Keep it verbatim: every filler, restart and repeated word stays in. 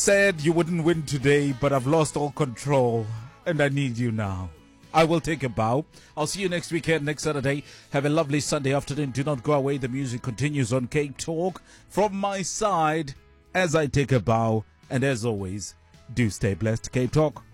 said you wouldn't win today, but I've lost all control and I need you now. I will take a bow. I'll see you next weekend, next Saturday. Have a lovely Sunday afternoon. Do not go away. The music continues on Cape Talk. From my side, as I take a bow, and as always, do stay blessed, Cape Talk.